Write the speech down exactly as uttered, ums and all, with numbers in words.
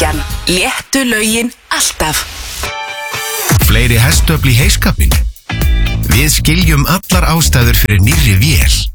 Bylgjan, léttu lögin alltaf. Fleiri hestöfl í heiskapinn? Við skiljum allar ástæður fyrir nýrri vél.